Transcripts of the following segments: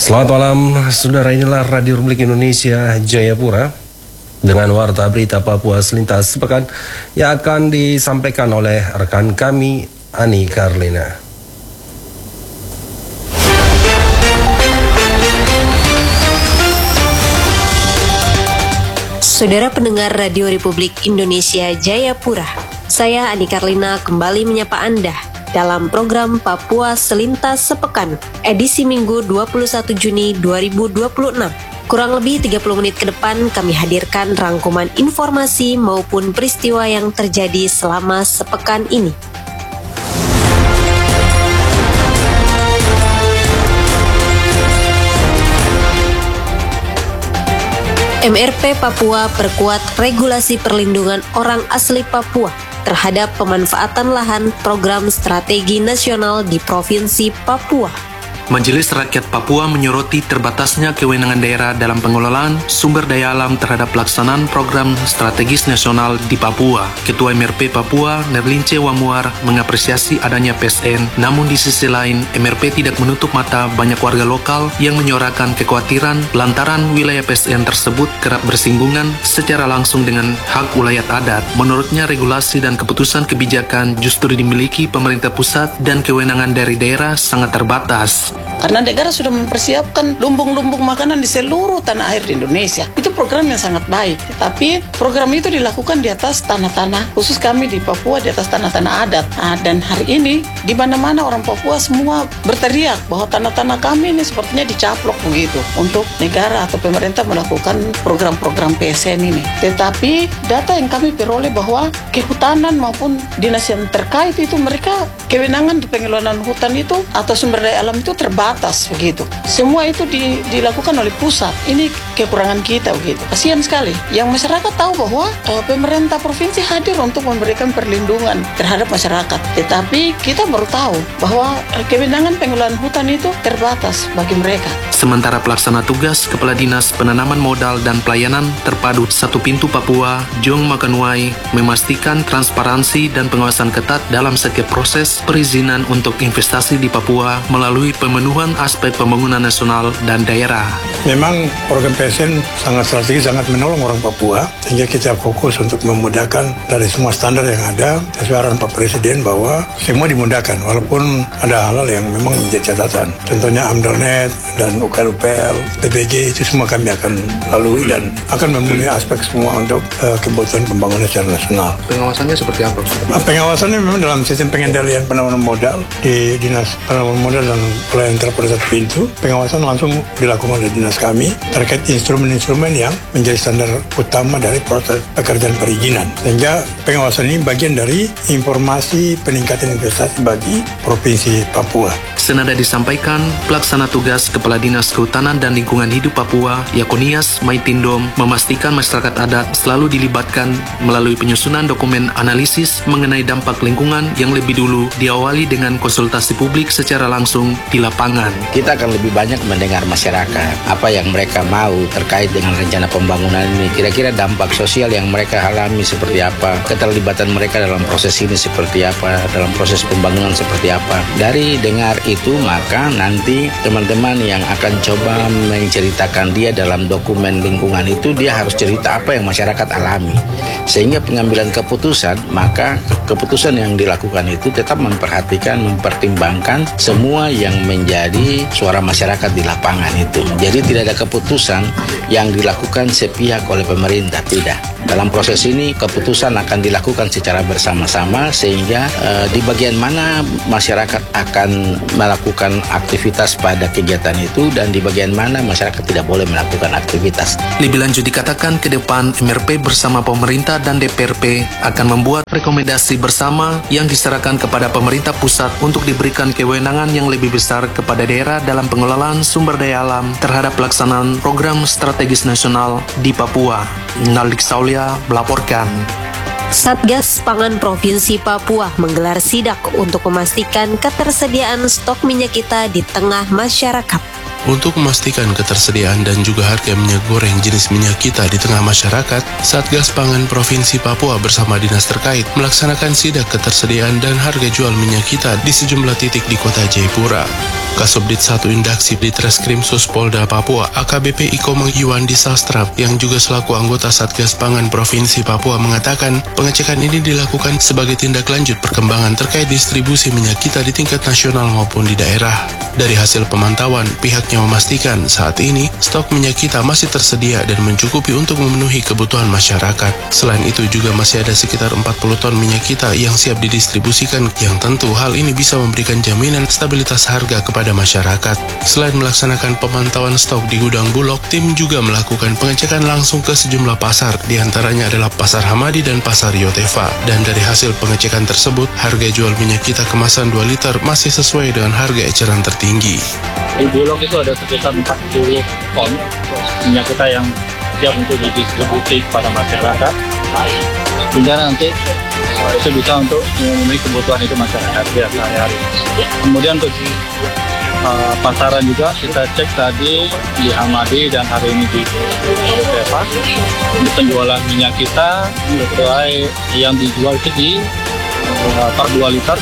Selamat malam, saudara. Inilah Radio Republik Indonesia Jayapura dengan warta berita Papua selintas sepekan yang akan disampaikan oleh rekan kami Ani Karlina. Saudara pendengar Radio Republik Indonesia Jayapura, saya Ani Karlina kembali menyapa Anda dalam program Papua Selintas Sepekan, edisi Minggu 21 Juni 2026. Kurang lebih 30 menit ke depan kami hadirkan rangkuman informasi maupun peristiwa yang terjadi selama sepekan ini. MRP Papua perkuat regulasi perlindungan orang asli Papua terhadap pemanfaatan lahan program strategi nasional di Provinsi Papua. Majelis Rakyat Papua menyoroti terbatasnya kewenangan daerah dalam pengelolaan sumber daya alam terhadap pelaksanaan program strategis nasional di Papua. Ketua MRP Papua, Nerlince Wamuar, mengapresiasi adanya PSN, namun di sisi lain, MRP tidak menutup mata banyak warga lokal yang menyuarakan kekhawatiran lantaran wilayah PSN tersebut kerap bersinggungan secara langsung dengan hak ulayat adat. Menurutnya, regulasi dan keputusan kebijakan justru dimiliki pemerintah pusat dan kewenangan dari daerah sangat terbatas. Karena negara sudah mempersiapkan lumbung-lumbung makanan di seluruh tanah air di Indonesia. Itu program yang sangat baik. Tapi program itu dilakukan di atas tanah-tanah, khusus kami di Papua di atas tanah-tanah adat. Dan hari ini di mana-mana orang Papua semua berteriak bahwa tanah-tanah kami ini sepertinya dicaplok begitu untuk negara atau pemerintah melakukan program-program PSN ini. Tetapi data yang kami peroleh bahwa kehutanan maupun dinas yang terkait itu mereka kewenangan di pengelolaan hutan itu atau sumber daya alam itu terbatas begitu. Semua itu dilakukan oleh pusat. Ini kekurangan kita begitu. Kasihan sekali. Yang masyarakat tahu bahwa pemerintah provinsi hadir untuk memberikan perlindungan terhadap masyarakat. Tetapi kita baru tahu bahwa kewenangan pengelolaan hutan itu terbatas bagi mereka. Sementara pelaksana tugas Kepala Dinas Penanaman Modal dan Pelayanan Terpadu Satu Pintu Papua, Jong Makanwai, memastikan transparansi dan pengawasan ketat dalam setiap proses perizinan untuk investasi di Papua melalui pemenuhan aspek pembangunan nasional dan daerah. Memang program PSN sangat strategis, sangat menolong orang Papua, sehingga kita fokus untuk memudahkan dari semua standar yang ada sesuai arahan Pak Presiden bahwa semua dimudahkan, walaupun ada hal-hal yang memang menjadi catatan. Contohnya AMDALNET dan UKL-UPL, PBJ itu semua kami akan lalui dan akan memenuhi aspek semua untuk kebutuhan pembangunan secara nasional. Pengawasannya seperti apa? Pengawasannya memang dalam sistem pengendalian penanaman modal di Dinas Penanaman Modal dan Pelayanan Terpadu Satu Pintu. Pengawasan langsung dilakukan oleh dinas kami terkait instrumen-instrumen yang menjadi standar utama dari proses pekerjaan perizinan. Sehingga pengawasan ini bagian dari informasi peningkatan investasi bagi Provinsi Papua. Senada disampaikan, pelaksana tugas Kepala Dinas Kehutanan dan Lingkungan Hidup Papua, Yakonias Maitindom, memastikan masyarakat adat selalu dilibatkan melalui penyusunan dokumen analisis mengenai dampak lingkungan yang lebih dulu diawali dengan konsultasi publik secara langsung di lapangan. Kita akan lebih banyak mendengar masyarakat, apa yang mereka mau terkait dengan rencana pembangunan ini, kira-kira dampak sosial yang mereka alami seperti apa, keterlibatan mereka dalam proses ini seperti apa, dalam proses pembangunan seperti apa. Dari dengar itu, maka nanti teman-teman yang akan coba menceritakan dia dalam dokumen lingkungan itu, dia harus cerita apa yang masyarakat alami. Sehingga pengambilan keputusan, maka keputusan yang dilakukan itu tetap mempertimbangkan semua yang menjadi suara masyarakat di lapangan itu. Jadi tidak ada keputusan yang dilakukan sepihak oleh pemerintah, tidak. Dalam proses ini keputusan akan dilakukan secara bersama-sama sehingga di bagian mana masyarakat akan melakukan aktivitas pada kegiatan itu dan di bagian mana masyarakat tidak boleh melakukan aktivitas. Lebih lanjut dikatakan ke depan MRP bersama pemerintah dan DPRP akan membuat rekomendasi bersama yang diserahkan kepada pemerintah pusat untuk diberikan kewenangan yang lebih besar kepada daerah dalam pengelolaan sumber daya alam terhadap pelaksanaan program strategis nasional di Papua. Naldik Saulia melaporkan. Satgas Pangan Provinsi Papua menggelar sidak untuk memastikan ketersediaan stok minyak kita di tengah masyarakat. Untuk memastikan ketersediaan dan juga harga minyak goreng jenis minyak kita di tengah masyarakat, Satgas Pangan Provinsi Papua bersama dinas terkait melaksanakan sidak ketersediaan dan harga jual minyak kita di sejumlah titik di kota Jayapura. Kasubdit 1 Indaksip di Treskrim Suspolda Papua, AKBP Ikomang Yuandi Sastra, yang juga selaku anggota Satgas Pangan Provinsi Papua mengatakan pengecekan ini dilakukan sebagai tindak lanjut perkembangan terkait distribusi minyak kita di tingkat nasional maupun di daerah. Dari hasil pemantauan, pihaknya memastikan saat ini stok minyak kita masih tersedia dan mencukupi untuk memenuhi kebutuhan masyarakat. Selain itu juga masih ada sekitar 40 ton minyak kita yang siap didistribusikan, yang tentu hal ini bisa memberikan jaminan stabilitas harga kepada masyarakat. Selain melaksanakan pemantauan stok di gudang Bulog, tim juga melakukan pengecekan langsung ke sejumlah pasar, diantaranya adalah Pasar Hamadi dan Pasar Yotefa. Dan dari hasil pengecekan tersebut, harga jual minyak kita kemasan 2 liter masih sesuai dengan harga eceran tertinggi. Di Bulog itu ada sekitar 40 ton minyak kita yang siap untuk didistribusi kepada masyarakat, sehingga nanti itu bisa untuk memenuhi kebutuhan itu masyarakat sehari-hari. Kemudian untuk pasaran juga kita cek tadi di Hamadi dan hari ini di Yotefa. Di penjualan minyak kita sesuai yang dijual itu di per 2 liter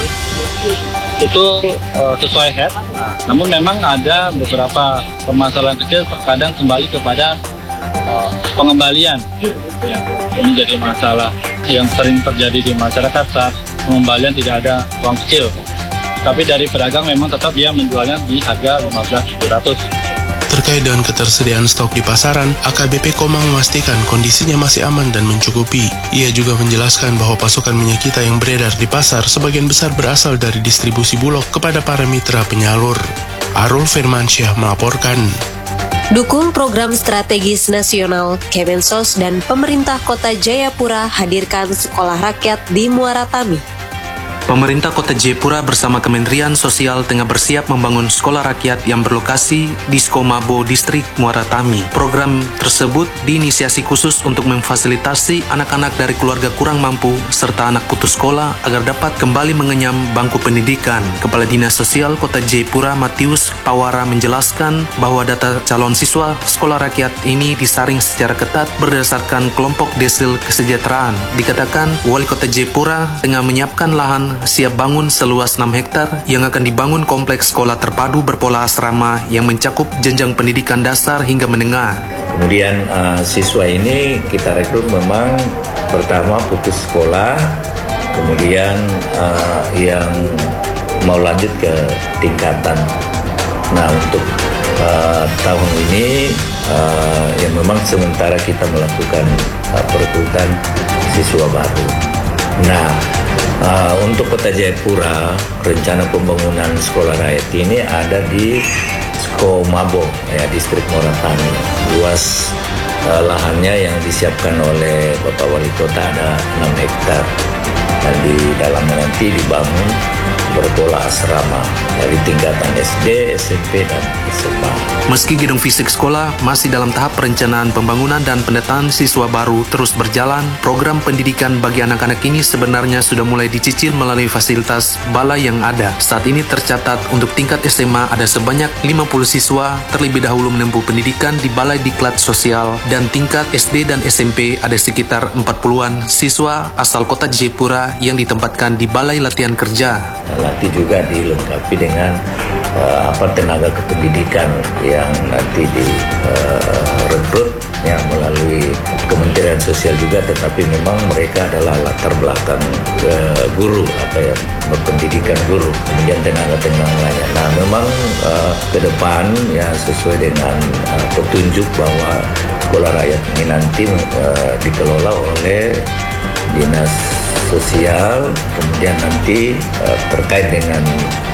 itu sesuai head. Namun memang ada beberapa permasalahan kecil terkadang kembali kepada pengembalian. Ini jadi masalah yang sering terjadi di masyarakat saat pengembalian tidak ada uang kecil. Tapi dari pedagang memang tetap dia menjualnya di harga 15.700. Terkait dengan ketersediaan stok di pasaran, AKBP Komang memastikan kondisinya masih aman dan mencukupi. Ia juga menjelaskan bahwa pasokan minyak kita yang beredar di pasar sebagian besar berasal dari distribusi Bulog kepada para mitra penyalur. Arul Firmansyah melaporkan. Dukung program strategis nasional, Kemensos dan pemerintah kota Jayapura hadirkan sekolah rakyat di Muara Tami. Pemerintah Kota Jayapura bersama Kementerian Sosial tengah bersiap membangun sekolah rakyat yang berlokasi di Skomabo, Distrik Muara Tami. Program tersebut diinisiasi khusus untuk memfasilitasi anak-anak dari keluarga kurang mampu serta anak putus sekolah agar dapat kembali mengenyam bangku pendidikan. Kepala Dinas Sosial Kota Jayapura, Matius Pawara, menjelaskan bahwa data calon siswa sekolah rakyat ini disaring secara ketat berdasarkan kelompok desil kesejahteraan. Dikatakan Wali Kota Jayapura tengah menyiapkan lahan siap bangun seluas 6 hektar yang akan dibangun kompleks sekolah terpadu berpola asrama yang mencakup jenjang pendidikan dasar hingga menengah. Kemudian siswa ini kita rekrut memang pertama putus sekolah, kemudian yang mau lanjut ke tingkatan. Nah untuk tahun ini ya memang sementara kita melakukan perekrutan siswa baru. Nah untuk Kota Jayapura, rencana pembangunan sekolah rakyat ini ada di Skomabo, ya, Distrik Muara Tami. Luas lahannya yang disiapkan oleh Bapak Wali Kota ada 6 hektar. Dan di dalamnya nanti dibangun berpola asrama dari tingkatan SD, SMP, dan SMA. Meski gedung fisik sekolah masih dalam tahap perencanaan pembangunan dan pendataan siswa baru terus berjalan, program pendidikan bagi anak-anak ini sebenarnya sudah mulai dicicil melalui fasilitas balai yang ada. Saat ini tercatat untuk tingkat SMA ada sebanyak 50 siswa terlebih dahulu menempuh pendidikan di Balai Diklat Sosial, dan tingkat SD dan SMP ada sekitar 40-an siswa asal Kota Jayapura yang ditempatkan di Balai Latihan Kerja. Nanti juga dilengkapi dengan tenaga kependidikan yang nanti direkrut yang melalui Kementerian Sosial juga, tetapi memang mereka adalah latar belakang guru berpendidikan guru, kemudian tenaga-tenaga lainnya. Nah memang ke depan ya sesuai dengan petunjuk bahwa sekolah rakyat ini nanti dikelola oleh Dinas Sosial, kemudian nanti terkait dengan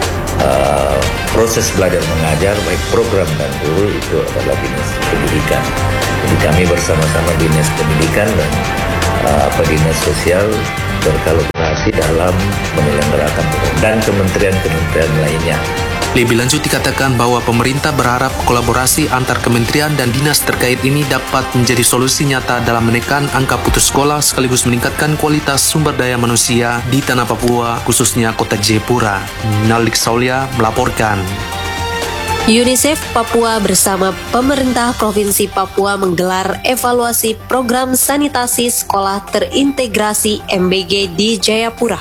proses belajar mengajar baik program dan guru itu adalah Dinas Pendidikan. Jadi kami bersama-sama Dinas Pendidikan dan Dinas Sosial berkolaborasi dalam menyelenggarakan program dan kementerian-kementerian lainnya. Lebih lanjut dikatakan bahwa pemerintah berharap kolaborasi antar kementerian dan dinas terkait ini dapat menjadi solusi nyata dalam menekan angka putus sekolah sekaligus meningkatkan kualitas sumber daya manusia di tanah Papua, khususnya Kota Jayapura. Nalik Saulia melaporkan. UNICEF Papua bersama pemerintah Provinsi Papua menggelar evaluasi program sanitasi sekolah terintegrasi MBG di Jayapura.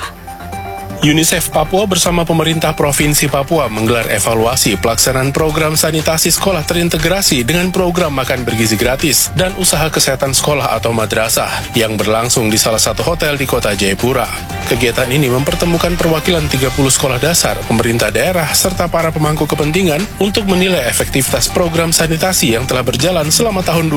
UNICEF Papua bersama pemerintah Provinsi Papua menggelar evaluasi pelaksanaan program sanitasi sekolah terintegrasi dengan program makan bergizi gratis dan usaha kesehatan sekolah atau madrasah yang berlangsung di salah satu hotel di kota Jayapura. Kegiatan ini mempertemukan perwakilan 30 sekolah dasar, pemerintah daerah, serta para pemangku kepentingan untuk menilai efektivitas program sanitasi yang telah berjalan selama tahun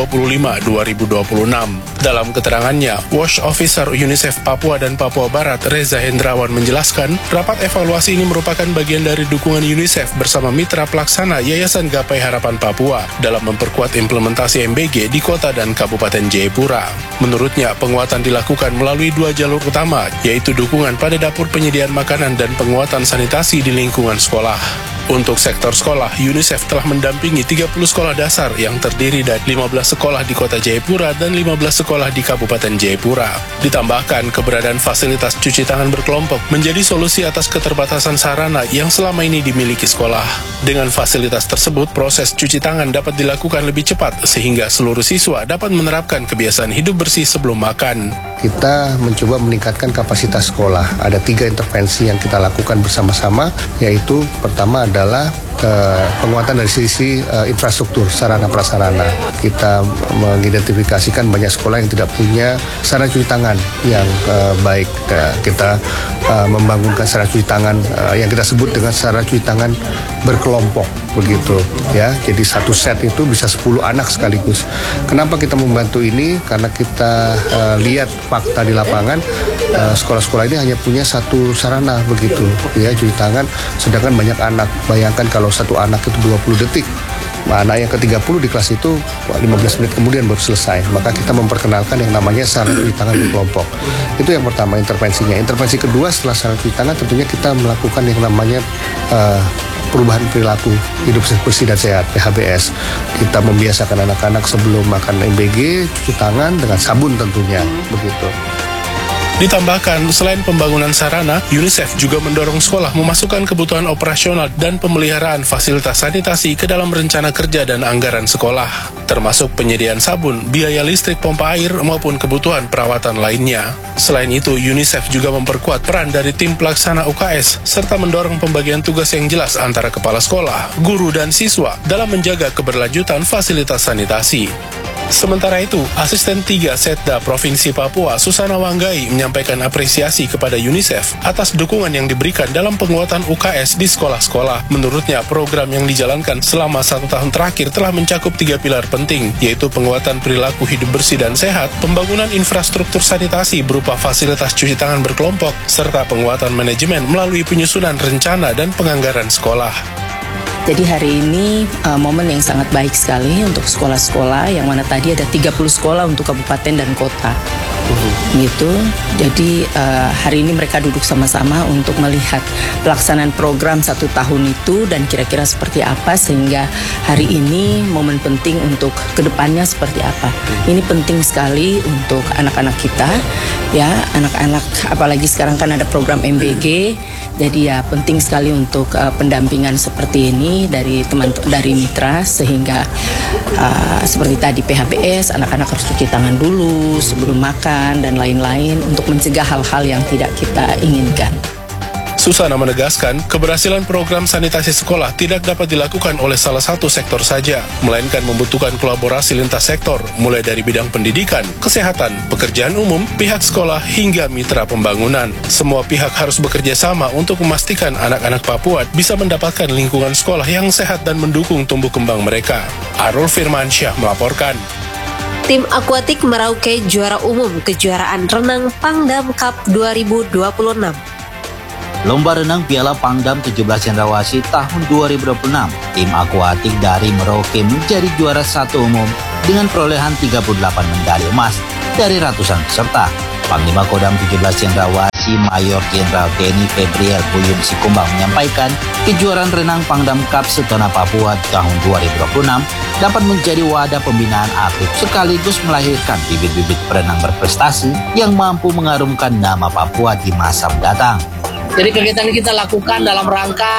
2025-2026. Dalam keterangannya, Wash Officer UNICEF Papua dan Papua Barat Reza Hendrawan menjelaskan, rapat evaluasi ini merupakan bagian dari dukungan UNICEF bersama mitra pelaksana Yayasan Gapai Harapan Papua dalam memperkuat implementasi MBG di kota dan Kabupaten Jayapura. Menurutnya, penguatan dilakukan melalui 2 jalur utama, yaitu dukungan pada dapur penyediaan makanan dan penguatan sanitasi di lingkungan sekolah. Untuk sektor sekolah, UNICEF telah mendampingi 30 sekolah dasar yang terdiri dari 15 sekolah di kota Jayapura dan 15 sekolah di Kabupaten Jayapura. Ditambahkan, keberadaan fasilitas cuci tangan berkelompok menjadi solusi atas keterbatasan sarana yang selama ini dimiliki sekolah. Dengan fasilitas tersebut, proses cuci tangan dapat dilakukan lebih cepat sehingga seluruh siswa dapat menerapkan kebiasaan hidup bersih sebelum makan. Kita mencoba meningkatkan kapasitas sekolah. Ada 3 intervensi yang kita lakukan bersama-sama, yaitu pertama adalah penguatan dari sisi infrastruktur, sarana prasarana. Kita mengidentifikasikan banyak sekolah yang tidak punya sarana cuci tangan yang baik. Kita membangunkan sarana cuci tangan yang kita sebut dengan sarana cuci tangan berkelompok, begitu ya. Jadi satu set itu bisa 10 anak sekaligus. Kenapa kita membantu ini? Karena kita lihat fakta di lapangan, sekolah-sekolah ini hanya punya satu sarana, begitu ya, cuci tangan, sedangkan banyak anak. Bayangkan kalau satu anak itu 20 detik, anak yang ke-30 di kelas itu 15 menit kemudian baru selesai. Maka kita memperkenalkan yang namanya sarana cuci tangan berkelompok. Itu yang pertama intervensinya. Intervensi kedua setelah sarana cuci tangan, tentunya kita melakukan yang namanya perubahan perilaku hidup bersih dan sehat, PHBS. Kita membiasakan anak-anak sebelum makan MBG cuci tangan dengan sabun tentunya, begitu. Ditambahkan, selain pembangunan sarana, UNICEF juga mendorong sekolah memasukkan kebutuhan operasional dan pemeliharaan fasilitas sanitasi ke dalam rencana kerja dan anggaran sekolah, termasuk penyediaan sabun, biaya listrik pompa air, maupun kebutuhan perawatan lainnya. Selain itu, UNICEF juga memperkuat peran dari tim pelaksana UKS, serta mendorong pembagian tugas yang jelas antara kepala sekolah, guru, dan siswa dalam menjaga keberlanjutan fasilitas sanitasi. Sementara itu, Asisten 3 Setda Provinsi Papua, Susana Wanggai, menyampaikan apresiasi kepada UNICEF atas dukungan yang diberikan dalam penguatan UKS di sekolah-sekolah. Menurutnya, program yang dijalankan selama 1 tahun terakhir telah mencakup 3 pilar penting, yaitu penguatan perilaku hidup bersih dan sehat, pembangunan infrastruktur sanitasi berupa fasilitas cuci tangan berkelompok, serta penguatan manajemen melalui penyusunan rencana dan penganggaran sekolah. Jadi hari ini momen yang sangat baik sekali untuk sekolah-sekolah, yang mana tadi ada 30 sekolah untuk kabupaten dan kota. Gitu. Jadi hari ini mereka duduk sama-sama untuk melihat pelaksanaan program 1 tahun itu dan kira-kira seperti apa, sehingga hari ini momen penting untuk kedepannya seperti apa. Ini penting sekali untuk anak-anak kita, ya, anak-anak, apalagi sekarang kan ada program MBG. Jadi ya penting sekali untuk pendampingan seperti ini dari dari mitra, sehingga seperti tadi PHBS, anak-anak harus cuci tangan dulu sebelum makan dan lain-lain untuk mencegah hal-hal yang tidak kita inginkan. Susana menegaskan, keberhasilan program sanitasi sekolah tidak dapat dilakukan oleh salah satu sektor saja, melainkan membutuhkan kolaborasi lintas sektor, mulai dari bidang pendidikan, kesehatan, pekerjaan umum, pihak sekolah, hingga mitra pembangunan. Semua pihak harus bekerja sama untuk memastikan anak-anak Papua bisa mendapatkan lingkungan sekolah yang sehat dan mendukung tumbuh kembang mereka. Arul Firmansyah melaporkan. Tim Akuatik Merauke juara umum kejuaraan renang Pangdam Cup 2026. Lomba renang Piala Pangdam 17 Cendrawasih tahun 2026, tim akuatik dari Merauke menjadi juara 1 umum dengan perolehan 38 medali emas dari ratusan peserta. Panglima Kodam 17 Cendrawasih Mayor Jenderal TNI Febriel Buyung Sikumbang menyampaikan, kejuaraan renang Pangdam Cup Setona Papua tahun 2026 dapat menjadi wadah pembinaan atlet sekaligus melahirkan bibit-bibit perenang berprestasi yang mampu mengharumkan nama Papua di masa mendatang. Jadi kegiatan ini kita lakukan dalam rangka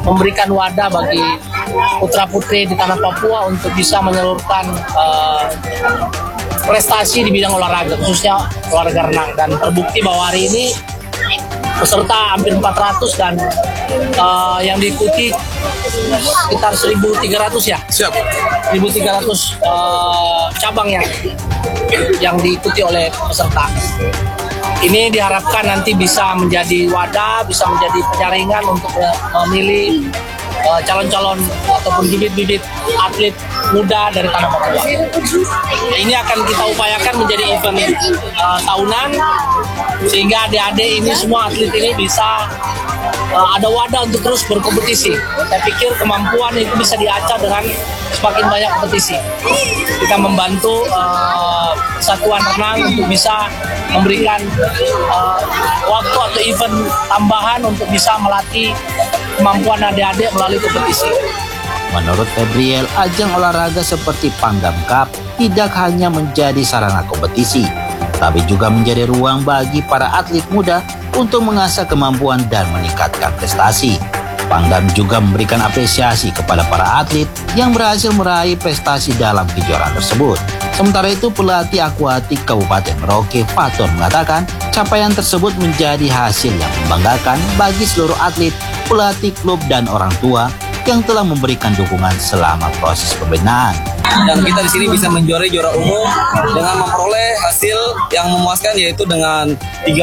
memberikan wadah bagi putra-putri di tanah Papua untuk bisa menyalurkan prestasi di bidang olahraga, khususnya olahraga renang. Dan terbukti bahwa hari ini peserta hampir 400 dan yang diikuti sekitar 1.300 ya. Siap. 1.300 cabang yang diikuti oleh peserta. Ini diharapkan nanti bisa menjadi wadah, bisa menjadi penyaringan untuk memilih calon-calon ataupun bibit-bibit atlet muda dari tanah Papua. Ini akan kita upayakan menjadi event tahunan, sehingga adik-adik ini semua atlet ini bisa ada wadah untuk terus berkompetisi. Saya pikir kemampuan itu bisa diacah dengan semakin banyak kompetisi. Kita membantu satuan renang untuk bisa memberikan waktu atau event tambahan untuk bisa melatih kemampuan adik-adik melalui kompetisi. Menurut Febriel, ajang olahraga seperti Pangdam Cup tidak hanya menjadi sarana kompetisi, tapi juga menjadi ruang bagi para atlet muda untuk mengasah kemampuan dan meningkatkan prestasi. Pangdam juga memberikan apresiasi kepada para atlet yang berhasil meraih prestasi dalam kejuaraan tersebut. Sementara itu, pelatih akuatik Kabupaten Merauke, Fatur, mengatakan capaian tersebut menjadi hasil yang membanggakan bagi seluruh atlet, pelatih klub, dan orang tua yang telah memberikan dukungan selama proses pembinaan. Dan kita di sini bisa menjuarai juara umum dengan memperoleh hasil yang memuaskan, yaitu dengan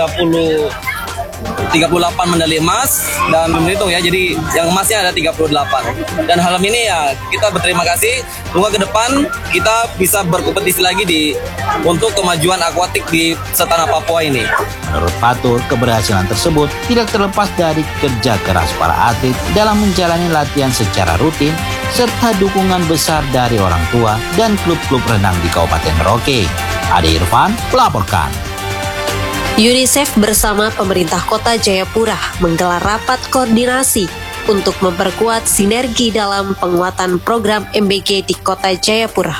38 medali emas dan belum dihitung ya, jadi yang emasnya ada 38. Dan hal ini ya kita berterima kasih. Semoga ke depan kita bisa berkompetisi lagi untuk kemajuan akuatik di setanah Papua ini. Menurut Fatur, keberhasilan tersebut tidak terlepas dari kerja keras para atlet dalam menjalani latihan secara rutin serta dukungan besar dari orang tua dan klub-klub renang di Kabupaten Merauke. Ade Irfan melaporkan. UNICEF bersama pemerintah Kota Jayapura menggelar rapat koordinasi untuk memperkuat sinergi dalam penguatan program MBG di Kota Jayapura.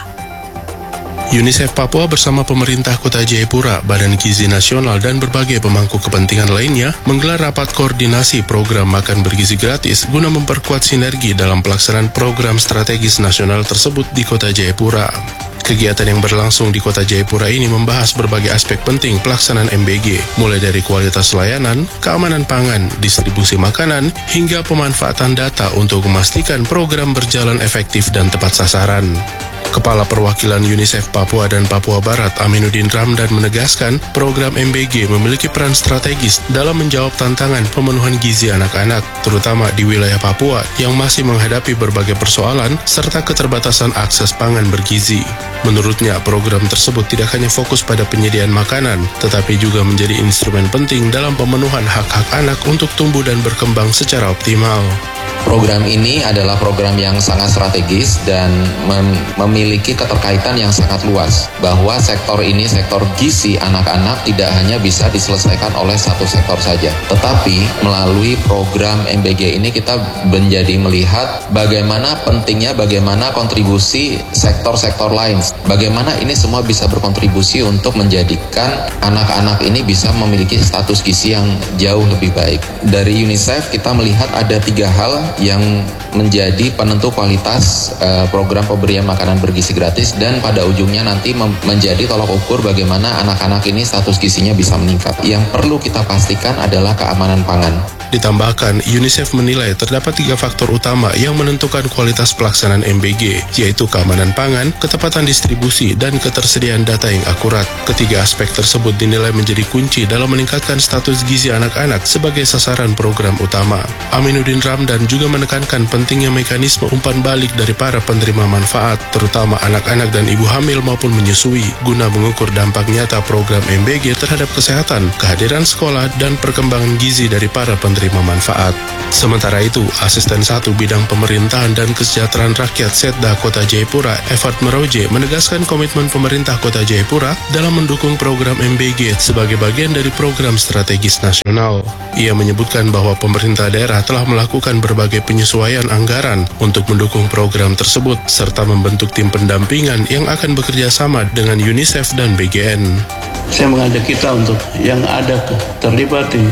UNICEF Papua bersama pemerintah Kota Jayapura, Badan Gizi Nasional, dan berbagai pemangku kepentingan lainnya menggelar rapat koordinasi program makan bergizi gratis guna memperkuat sinergi dalam pelaksanaan program strategis nasional tersebut di Kota Jayapura. Kegiatan yang berlangsung di Kota Jayapura ini membahas berbagai aspek penting pelaksanaan MBG, mulai dari kualitas layanan, keamanan pangan, distribusi makanan, hingga pemanfaatan data untuk memastikan program berjalan efektif dan tepat sasaran. Kepala Perwakilan UNICEF Papua dan Papua Barat, Aminuddin Ramdan, menegaskan program MBG memiliki peran strategis dalam menjawab tantangan pemenuhan gizi anak-anak, terutama di wilayah Papua yang masih menghadapi berbagai persoalan serta keterbatasan akses pangan bergizi. Menurutnya, program tersebut tidak hanya fokus pada penyediaan makanan, tetapi juga menjadi instrumen penting dalam pemenuhan hak-hak anak untuk tumbuh dan berkembang secara optimal. Program ini adalah program yang sangat strategis dan memiliki keterkaitan yang sangat luas, bahwa sektor ini, sektor gizi anak-anak, tidak hanya bisa diselesaikan oleh satu sektor saja, tetapi melalui program MBG ini kita menjadi melihat bagaimana pentingnya, bagaimana kontribusi sektor-sektor lain, bagaimana ini semua bisa berkontribusi untuk menjadikan anak-anak ini bisa memiliki status gizi yang jauh lebih baik. Dari UNICEF kita melihat ada 3 hal yang menjadi penentu kualitas program pemberian makanan bergizi gratis, dan pada ujungnya nanti menjadi tolak ukur bagaimana anak-anak ini status gizinya bisa meningkat. Yang perlu kita pastikan adalah keamanan pangan. Ditambahkan, UNICEF menilai terdapat 3 faktor utama yang menentukan kualitas pelaksanaan MBG, yaitu keamanan pangan, ketepatan distribusi, dan ketersediaan data yang akurat. Ketiga aspek tersebut dinilai menjadi kunci dalam meningkatkan status gizi anak-anak sebagai sasaran program utama. Aminuddin Ramdan juga menekankan pentingnya mekanisme umpan balik dari para penerima manfaat, terutama anak-anak dan ibu hamil maupun menyusui, guna mengukur dampak nyata program MBG terhadap kesehatan, kehadiran sekolah, dan perkembangan gizi dari para penerima manfaat. Sementara itu, Asisten 1 Bidang Pemerintahan dan Kesejahteraan Rakyat Setda Kota Jayapura, Evert Meroje, menegaskan komitmen pemerintah Kota Jayapura dalam mendukung program MBG sebagai bagian dari program strategis nasional. Ia menyebutkan bahwa pemerintah daerah telah melakukan berbagai penyesuaian anggaran untuk mendukung program tersebut, serta membentuk tim pendampingan yang akan bekerja sama dengan UNICEF dan BGN. Saya mengajak kita untuk yang ada terlibat di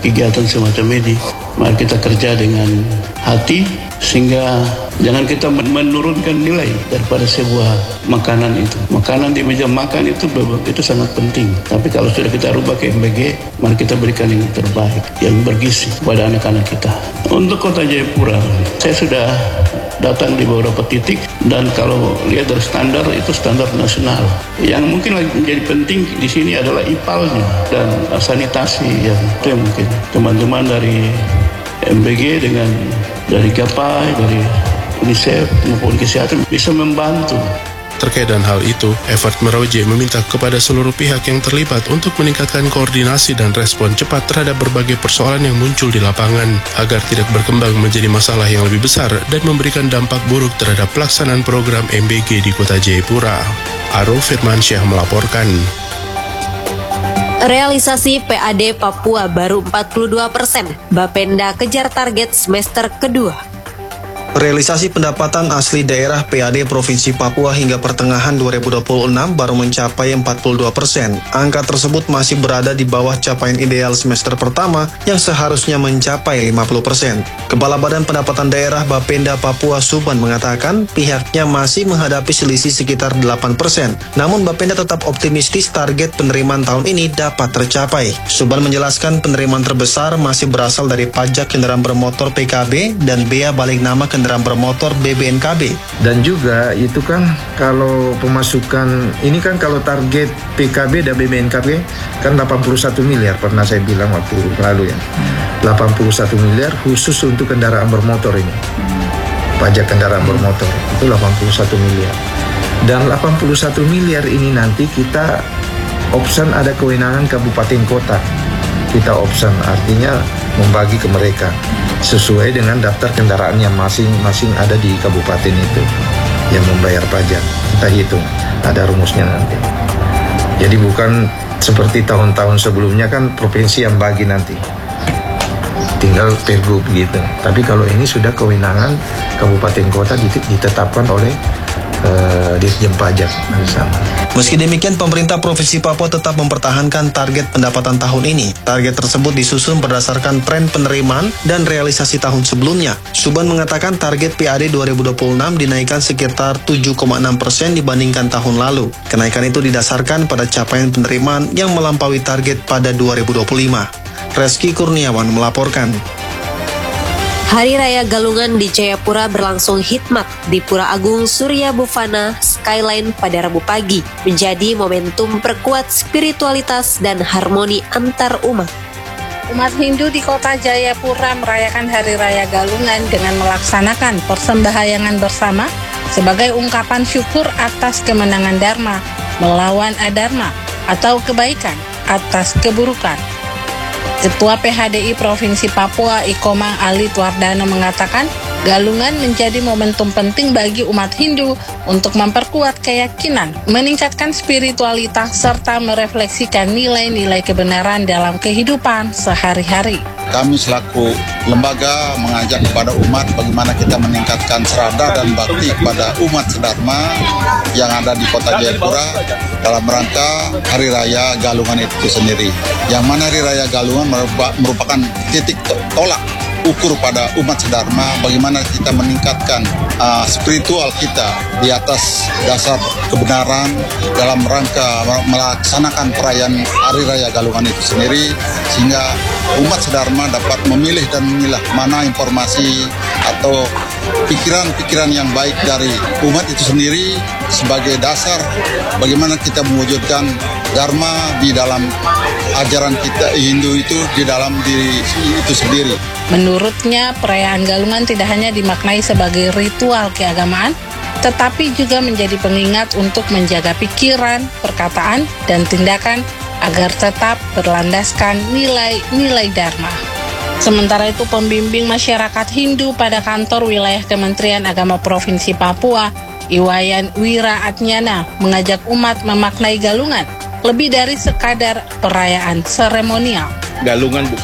kegiatan semacam ini. Mari kita kerja dengan hati sehingga jangan kita menurunkan nilai daripada sebuah makanan itu. Makanan di meja makan itu sangat penting. Tapi kalau sudah kita rubah ke MBG, mari kita berikan yang terbaik, yang bergizi kepada anak-anak kita. Untuk Kota Jayapura, saya sudah datang di beberapa titik dan kalau lihat dari standar itu standar nasional. Yang mungkin menjadi penting di sini adalah IPAL-nya dan sanitasi yang itu mungkin teman-teman dari MBG dengan dari GAPAI, dari UNICEF maupun kesehatan bisa membantu. Terkait dengan hal itu, Evert Merauke meminta kepada seluruh pihak yang terlibat untuk meningkatkan koordinasi dan respon cepat terhadap berbagai persoalan yang muncul di lapangan agar tidak berkembang menjadi masalah yang lebih besar dan memberikan dampak buruk terhadap pelaksanaan program MBG di Kota Jayapura. Arul Firmansyah melaporkan. Realisasi PAD Papua baru 42%. Bapenda kejar target semester kedua. Realisasi pendapatan asli daerah PAD Provinsi Papua hingga pertengahan 2026 baru mencapai 42%. Angka tersebut masih berada di bawah capaian ideal semester pertama yang seharusnya mencapai 50%. Kepala Badan Pendapatan Daerah Bapenda Papua Suban mengatakan pihaknya masih menghadapi selisih sekitar 8%. Namun Bapenda tetap optimistis target penerimaan tahun ini dapat tercapai. Suban menjelaskan penerimaan terbesar masih berasal dari pajak kendaraan bermotor PKB dan bea balik nama kendaraan bermotor BBNKB. Dan juga itu kan kalau pemasukan ini kan kalau target PKB dan BBNKB kan 81 miliar pernah saya bilang waktu lalu ya. 81 miliar khusus untuk kendaraan bermotor ini. Pajak kendaraan bermotor itu 81 miliar. Dan 81 miliar ini nanti kita option ada kewenangan kabupaten kota. Kita option artinya membagi ke mereka sesuai dengan daftar kendaraan yang masing-masing ada di kabupaten itu yang membayar pajak. Kita hitung, ada rumusnya nanti. Jadi bukan seperti tahun-tahun sebelumnya kan provinsi yang bagi nanti. Tinggal pergub gitu. Tapi kalau ini sudah kewenangan kabupaten kota ditetapkan oleh Dirjen Pajak bersama. Meski demikian, pemerintah Provinsi Papua tetap mempertahankan target pendapatan tahun ini. Target tersebut disusun berdasarkan tren penerimaan dan realisasi tahun sebelumnya. Suban mengatakan target PAD 2026 dinaikkan sekitar 7,6% dibandingkan tahun lalu. Kenaikan itu didasarkan pada capaian penerimaan yang melampaui target pada 2025. Reski Kurniawan melaporkan. Hari Raya Galungan di Jayapura berlangsung hikmat di Pura Agung Surya Bufana Skyline pada Rabu pagi, menjadi momentum perkuat spiritualitas dan harmoni antar umat. Umat Hindu di Kota Jayapura merayakan Hari Raya Galungan dengan melaksanakan persembahyangan bersama sebagai ungkapan syukur atas kemenangan Dharma melawan adharma atau kebaikan atas keburukan. Ketua PHDI Provinsi Papua Ikomang Ali Tuardano mengatakan Galungan menjadi momentum penting bagi umat Hindu untuk memperkuat keyakinan, meningkatkan spiritualitas, serta merefleksikan nilai-nilai kebenaran dalam kehidupan sehari-hari. Kami selaku lembaga mengajak kepada umat bagaimana kita meningkatkan serada dan bakti kepada umat sedharma yang ada di Kota Jayapura dalam rangka Hari Raya Galungan itu sendiri. Yang mana Hari Raya Galungan merupakan titik tolak ukur pada umat sedharma bagaimana kita meningkatkan spiritual kita di atas dasar kebenaran dalam rangka melaksanakan perayaan Hari Raya Galungan itu sendiri, sehingga umat sedharma dapat memilih dan memilah mana informasi atau pikiran-pikiran yang baik dari umat itu sendiri sebagai dasar bagaimana kita mewujudkan Dharma di dalam ajaran kita Hindu itu di dalam diri itu sendiri. Menurutnya, perayaan Galungan tidak hanya dimaknai sebagai ritual keagamaan, tetapi juga menjadi pengingat untuk menjaga pikiran, perkataan, dan tindakan agar tetap berlandaskan nilai-nilai Dharma. Sementara itu, pembimbing masyarakat Hindu pada kantor wilayah Kementerian Agama Provinsi Papua, Iwayan Wira Atnyana, mengajak umat memaknai Galungan lebih dari sekadar perayaan seremonial. Galungan bukan